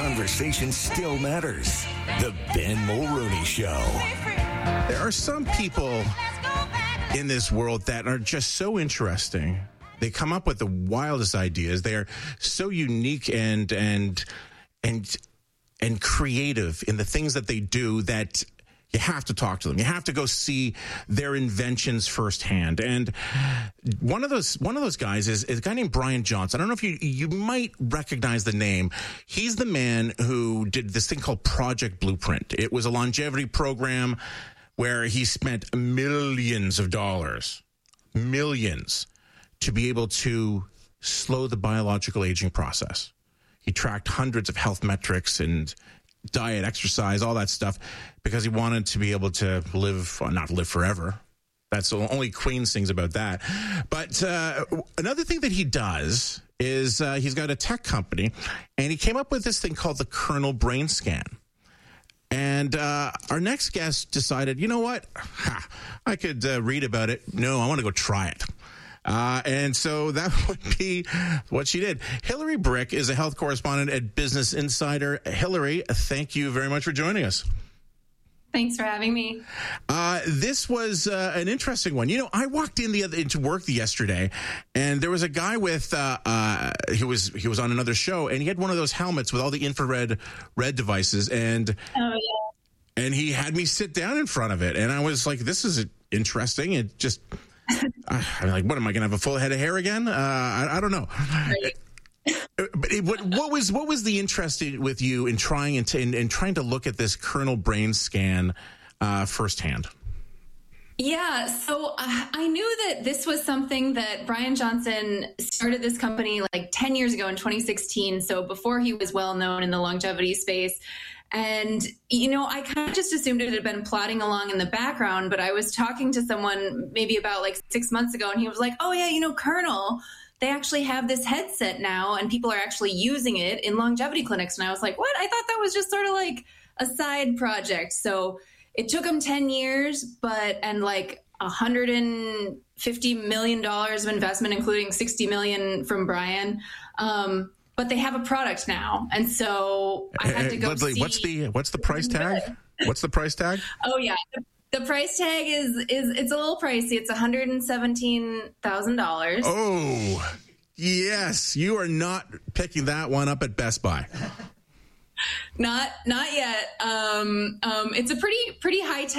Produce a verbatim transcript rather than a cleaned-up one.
conversation still matters. The Ben Mulroney Show. There are some people in this world that are just so interesting. They come up with the wildest ideas. They are so unique and and and and creative in the things that they do that you have to talk to them. You have to go see their inventions firsthand. And one of those one of those guys is, is a guy named Brian Johnson. I don't know if you you might recognize the name. He's the man who did this thing called Project Blueprint. It was a longevity program where he spent millions of dollars, millions, to be able to slow the biological aging process. He tracked hundreds of health metrics and diet, exercise, all that stuff, because he wanted to be able to live, well, not live forever. That's the only Queen sings about that. But uh, another thing that he does is uh, he's got a tech company, and he came up with this thing called the Kernel Brain Scan. And uh, our next guest decided, you know what? Ha, I could uh, read about it. No, I want to go try it. Uh, and so that would be what she did. Hillary Brick is a health correspondent at Business Insider. Hillary, thank you very much for joining us. Thanks for having me. Uh, this was uh, an interesting one. You know, I walked in the other, into work yesterday, and there was a guy with uh, uh, he was he was on another show, and he had one of those helmets with all the infrared red devices, and oh yeah, and he had me sit down in front of it, and I was like, this is interesting. It just. I'm like, what am I going to have a full head of hair again? Uh, I, I don't know. Right. But it, what, what was what was the interest with you in trying and in, in trying to look at this Kernel Brain Scan uh, firsthand? Yeah, so uh, I knew that this was something that Brian Johnson started this company like ten years ago in twenty sixteen. So before he was well known in the longevity space. And, you know, I kind of just assumed it had been plodding along in the background, but I was talking to someone maybe about like six months ago, and he was like, oh, yeah, you know, Kernel, they actually have this headset now, and people are actually using it in longevity clinics. And I was like, what? I thought that was just sort of like a side project. So it took him ten years, but and like one hundred fifty million dollars of investment, including sixty million dollars from Brian. Um But they have a product now, and so I had to go Leslie, see. What's the what's the price tag? What's the price tag? Oh yeah, the, the price tag is is it's a little pricey. It's one hundred and seventeen thousand dollars. Oh, yes, you are not picking that one up at Best Buy. Not not yet. Um, um, it's a pretty pretty high tech